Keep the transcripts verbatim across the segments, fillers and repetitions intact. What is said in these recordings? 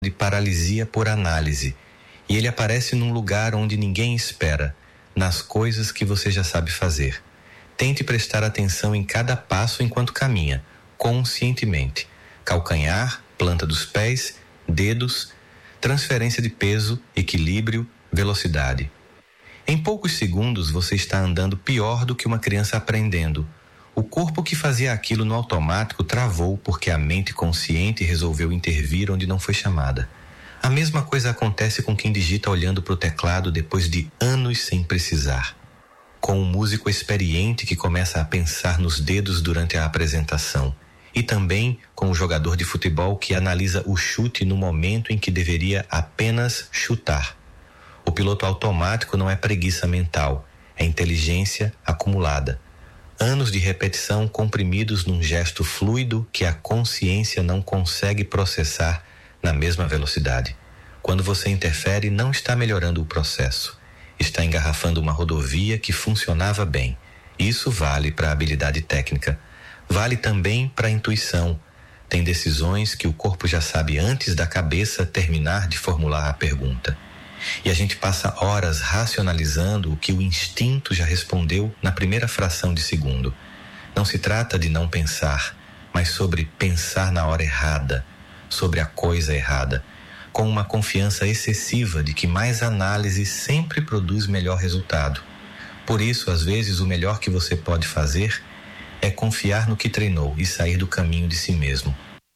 de paralisia por análise, e ele aparece num lugar onde ninguém espera, nas coisas que você já sabe fazer. Tente prestar atenção em cada passo enquanto caminha, conscientemente. Calcanhar, planta dos pés, dedos, transferência de peso, equilíbrio, velocidade. Em poucos segundos você está andando pior do que uma criança aprendendo. O corpo que fazia aquilo no automático travou porque a mente consciente resolveu intervir onde não foi chamada. A mesma coisa acontece com quem digita olhando para o teclado depois de anos sem precisar. Com um músico experiente que começa a pensar nos dedos durante a apresentação. E também com o jogador de futebol que analisa o chute no momento em que deveria apenas chutar. O piloto automático não é preguiça mental, é inteligência acumulada. Anos de repetição comprimidos num gesto fluido que a consciência não consegue processar na mesma velocidade. Quando você interfere, não está melhorando o processo. Está engarrafando uma rodovia que funcionava bem. Isso vale para a habilidade técnica. Vale também para a intuição. Tem decisões que o corpo já sabe antes da cabeça terminar de formular a pergunta. E a gente passa horas racionalizando o que o instinto já respondeu na primeira fração de segundo. Não se trata de não pensar, mas sobre pensar na hora errada, sobre a coisa errada, com uma confiança excessiva de que mais análise sempre produz melhor resultado. Por isso, às vezes, o melhor que você pode fazer é confiar no que treinou e sair do caminho de si mesmo.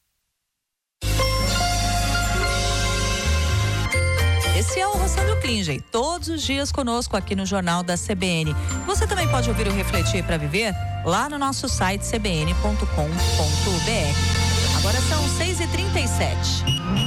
Esse é o Rossandro Klinger, todos os dias conosco aqui no Jornal da C B N. Você também pode ouvir o Refletir para Viver lá no nosso site c b n ponto com ponto b r. Agora são seis e trinta e sete.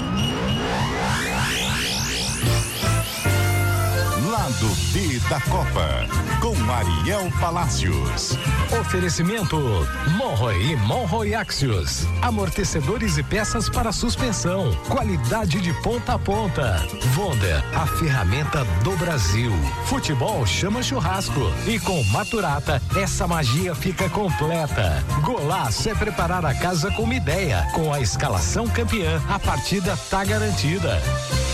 Lado B da Copa, com Ariel Palacios. Oferecimento Monroe e Monroe Axios. Amortecedores e peças para suspensão. Qualidade de ponta a ponta. Wonder, a ferramenta do Brasil. Futebol chama churrasco. E com Maturata, essa magia fica completa. Golaço é preparar a casa com uma ideia. Com a escalação campeã, a partida tá garantida.